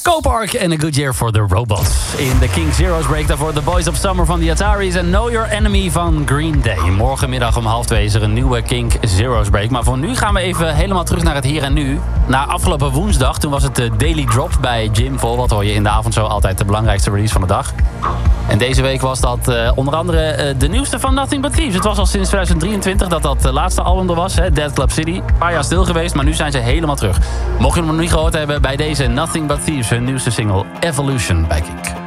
Copark en A Good Year for the Robots. In de King Zero's break daarvoor The Boys of Summer van The Ataris en Know Your Enemy van Green Day. Morgenmiddag om 1:30 is er een nieuwe King Zero's break. Maar voor nu gaan we even helemaal terug naar het hier en nu. Na afgelopen woensdag, toen was het de Daily Drop bij Jim Vol. Wat hoor je in de avondshow altijd de belangrijkste release van de dag. En deze week was dat onder andere de nieuwste van Nothing But Thieves. Het was al sinds 2023 dat laatste album er was, Dead Club City. Een paar jaar stil geweest, maar nu zijn ze helemaal terug. Mocht je hem nog niet gehoord hebben, bij deze Nothing But Thieves, hun nieuwste single Evolution bij Kink.